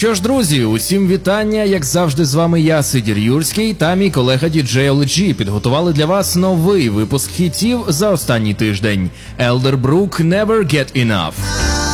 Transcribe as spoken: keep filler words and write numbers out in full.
Що ж, друзі, усім вітання, як завжди з вами я, Сидір Юрський, та мій колега діджей Олег Джі підготували для вас новий випуск хітів за останній тиждень. Elderbrook Never Get Enough.